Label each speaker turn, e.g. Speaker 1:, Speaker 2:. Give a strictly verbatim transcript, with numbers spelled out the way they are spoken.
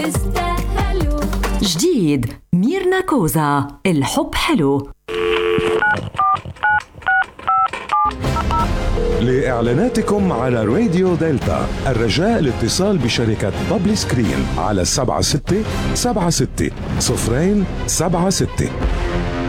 Speaker 1: استاهلوا.
Speaker 2: جديد ميرنا كوزا، الحب حلو.
Speaker 3: لإعلاناتكم على راديو دلتا الرجاء الاتصال بشركة بابلي سكرين على سبعة ستة سبعة ستة صفرين سبعة ستة.